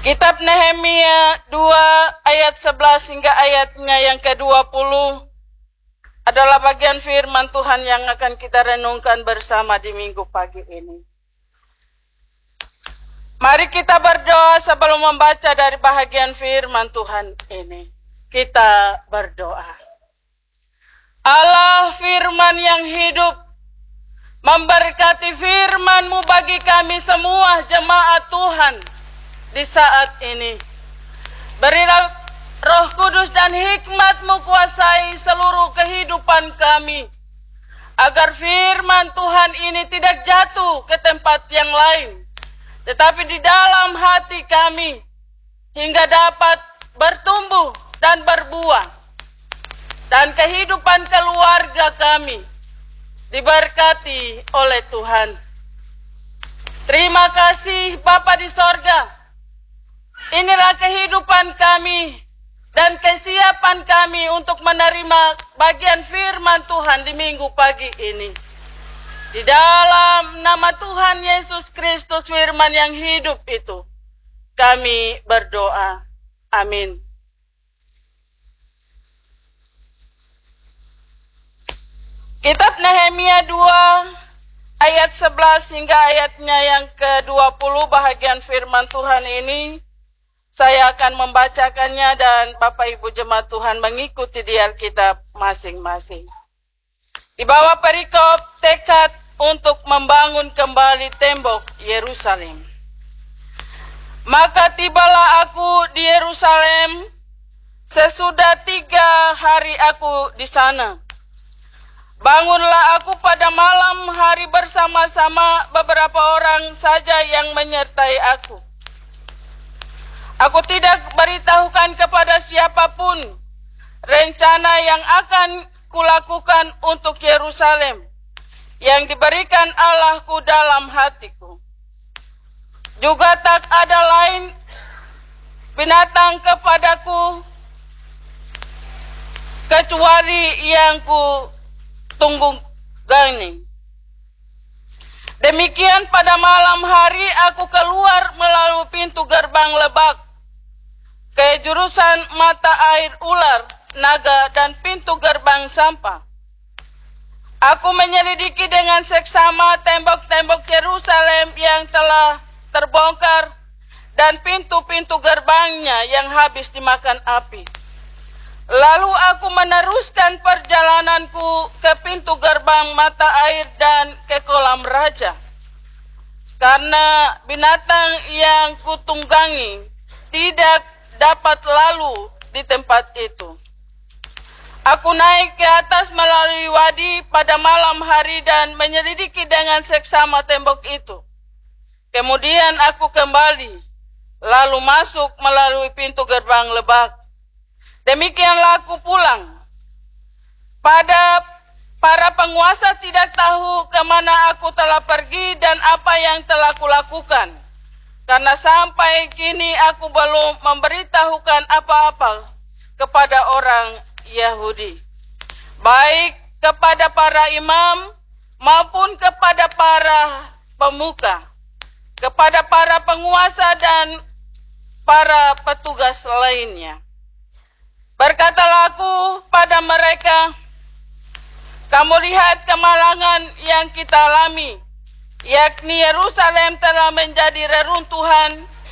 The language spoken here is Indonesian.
Kitab Nehemia 2 ayat 11 hingga ayatnya yang ke-20 adalah bagian firman Tuhan yang akan kita renungkan bersama di minggu pagi ini. Mari kita berdoa sebelum membaca dari bahagian firman Tuhan ini. Kita berdoa. Allah firman yang hidup, memberkati firman-Mu bagi kami semua jemaat Tuhan di saat ini. Berilah Roh Kudus dan hikmat-Mu kuasai seluruh kehidupan kami, agar firman Tuhan ini tidak jatuh ke tempat yang lain, tetapi di dalam hati kami, hingga dapat bertumbuh dan berbuah, dan kehidupan keluarga kami diberkati oleh Tuhan. Terima kasih Bapa di sorga. Inilah kehidupan kami dan kesiapan kami untuk menerima bagian firman Tuhan di minggu pagi ini. Di dalam nama Tuhan Yesus Kristus firman yang hidup itu, kami berdoa. Amin. Kitab Nehemia 2 ayat 11 hingga ayatnya yang ke-20 bahagian firman Tuhan ini saya akan membacakannya dan Bapak Ibu jemaat Tuhan mengikuti di Alkitab masing-masing. Di bawah perikop tekad untuk membangun kembali tembok Yerusalem. Maka tibalah aku di Yerusalem sesudah 3 hari aku di sana. Bangunlah aku pada malam hari bersama-sama beberapa orang saja yang menyertai aku. Aku tidak beritahukan kepada siapapun rencana yang akan kulakukan untuk Yerusalem yang diberikan Allahku dalam hatiku. Juga tak ada lain binatang kepadaku kecuali yang ku tunggangi. Demikian pada malam hari aku keluar melalui pintu gerbang lebak ke jurusan mata air ular, naga, dan pintu gerbang sampah. Aku menyelidiki dengan seksama tembok-tembok Yerusalem yang telah terbongkar dan pintu-pintu gerbangnya yang habis dimakan api. Lalu aku meneruskan perjalananku ke pintu gerbang mata air dan ke kolam raja. Karena binatang yang kutunggangi tidak dapat lalu di tempat itu. Aku naik ke atas melalui wadi pada malam hari dan menyelidiki dengan seksama tembok itu. Kemudian aku kembali, lalu masuk melalui pintu gerbang lebak. Demikianlah aku pulang. Para penguasa tidak tahu kemana aku telah pergi dan apa yang telah kulakukan. Karena sampai kini aku belum memberitahukan apa-apa kepada orang Yahudi, baik kepada para imam maupun kepada para pemuka, kepada para penguasa dan para petugas lainnya. Berkatalah aku pada mereka, kamu lihat kemalangan yang kita alami, yakni Yerusalem telah menjadi reruntuhan